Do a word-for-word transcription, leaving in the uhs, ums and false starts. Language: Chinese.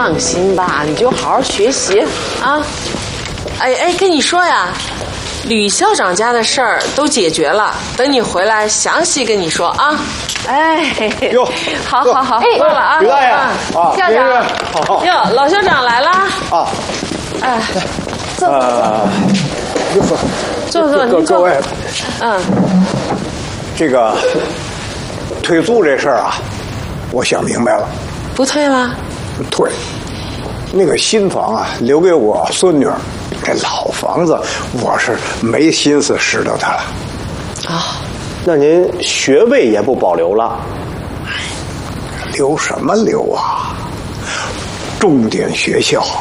放心吧，你就好好学习啊。哎哎，跟你说呀，吕校长家的事儿都解决了，等你回来详细跟你说啊。哎， 哟， 好好好， 哎， 坐了啊， 吕大爷啊， 校长， 好， 哟，老校长来啦。 啊， 哎，坐坐坐，坐坐， 各各位， 嗯， 这个退租这事儿啊，我想明白了， 不退了？ 退。那个新房啊，留给我孙女儿。这老房子，我是没心思拾掇它了。 啊，那您学位也不保留了？ 留什么留啊？重点学校